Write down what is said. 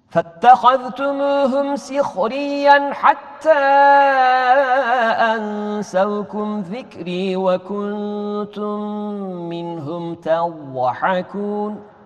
فاتخذتموهم سخريا حتى أنسوكم ذكري وكنتم منهم تضحكون